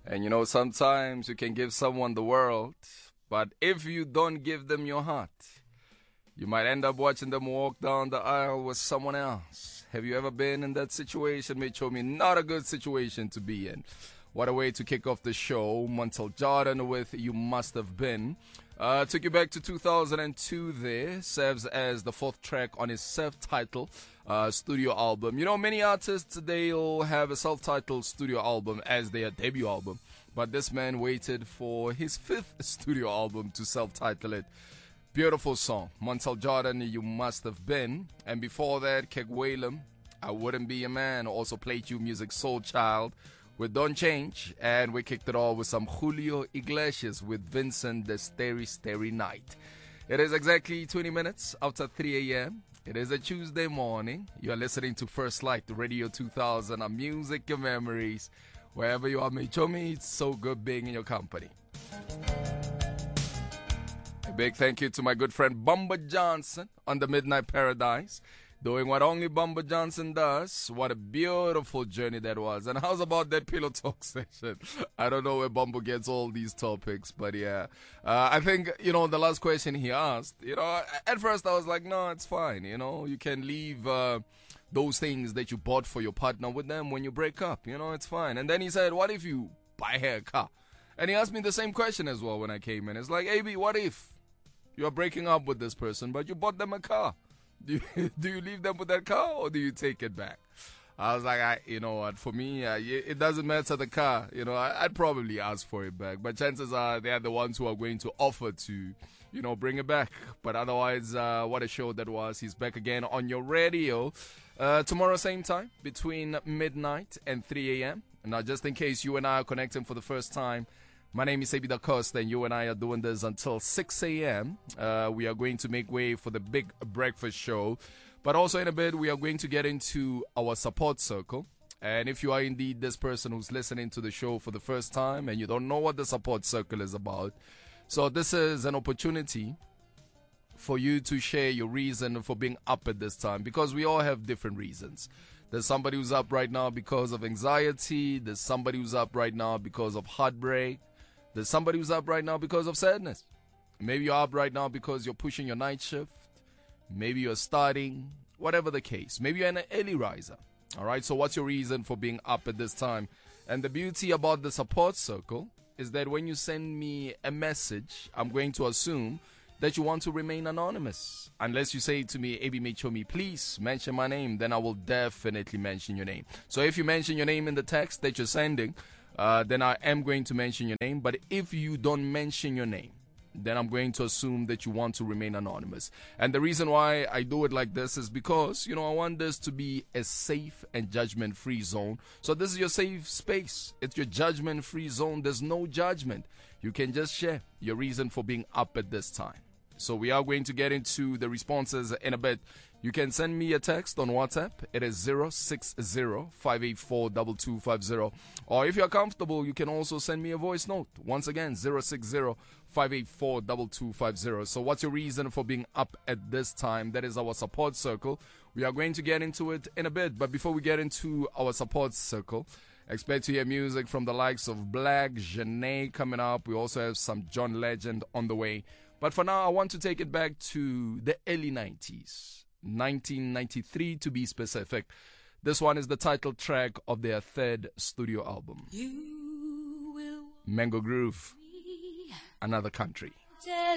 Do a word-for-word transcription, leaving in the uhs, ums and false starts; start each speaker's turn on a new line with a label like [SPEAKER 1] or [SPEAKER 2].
[SPEAKER 1] And you know, sometimes you can give someone the world, but if you don't give them your heart, you might end up watching them walk down the aisle with someone else. Have you ever been in that situation? May show me not a good situation to be in. What a way to kick off the show. Montel Jordan with You Must Have Been. Uh, took you back to two thousand two there. Serves as the fourth track on his self-titled uh, studio album. You know, many artists, they'll have a self-titled studio album as their debut album. But this man waited for his fifth studio album to self-title it. Beautiful song. Montel Jordan, You Must Have Been. And before that, Keg Whalum, I Wouldn't Be a Man. Also played you Music Soul Child with Don't Change. And we kicked it all with some Julio Iglesias with Vincent the Starry Starry Night. It is exactly twenty minutes after three a.m. It is a Tuesday morning. You are listening to First Light, Radio two thousand, our music, your memories. Wherever you are, Michomi, it's so good being in your company. A big thank you to my good friend Bumba Johnson on the Midnight Paradise, doing what only Bumba Johnson does. What a beautiful journey that was. And how's about that pillow talk session? I don't know where Bumba gets all these topics, but yeah. Uh, I think, you know, the last question he asked, you know, at first I was like, no, it's fine. You know, you can leave uh, those things that you bought for your partner with them when you break up. You know, it's fine. And then he said, what if you buy her a car? And he asked me the same question as well when I came in. It's like, A B, what if you're breaking up with this person, but you bought them a car? Do you, do you leave them with that car or do you take it back? I was like, I, you know what, for me, uh, it doesn't matter the car. You know, I, I'd probably ask for it back. But chances are they are the ones who are going to offer to, you know, bring it back. But otherwise, uh, what a show that was. He's back again on your radio. Uh, tomorrow, same time, between midnight and three a.m. Now, just in case you and I are connecting for the first time, my name is Sebi Da Costa, and you and I are doing this until six a.m. Uh, we are going to make way for the big breakfast show. But also in a bit, we are going to get into our support circle. And if you are indeed this person who's listening to the show for the first time and you don't know what the support circle is about, so this is an opportunity for you to share your reason for being up at this time, because we all have different reasons. There's somebody who's up right now because of anxiety. There's somebody who's up right now because of heartbreak. There's somebody who's up right now because of sadness. Maybe you're up right now because you're pushing your night shift. Maybe you're starting, whatever the case. Maybe you're an early riser. All right, so what's your reason for being up at this time? And the beauty about the support circle is that when you send me a message, I'm going to assume that you want to remain anonymous. Unless you say to me, Abi Mechomi, please mention my name, then I will definitely mention your name. So if you mention your name in the text that you're sending, uh, then I am going to mention your name. But if you don't mention your name, then I'm going to assume that you want to remain anonymous. And the reason why I do it like this is because, you know, I want this to be a safe and judgment-free zone. So this is your safe space. It's your judgment-free zone. There's no judgment. You can just share your reason for being up at this time. So we are going to get into the responses in a bit. You can send me a text on WhatsApp. It is zero six zero, five eight four, two two five zero. Or if you're comfortable, you can also send me a voice note. Once again, zero six zero, five eight four, two two five zero. So what's your reason for being up at this time? That is our support circle. We are going to get into it in a bit. But before we get into our support circle, expect to hear music from the likes of Black, Janae coming up. We also have some John Legend on the way. But for now, I want to take it back to the early nineties. nineteen ninety-three to be specific. This one is the title track of their third studio album. You will Mango Groove, Another Country.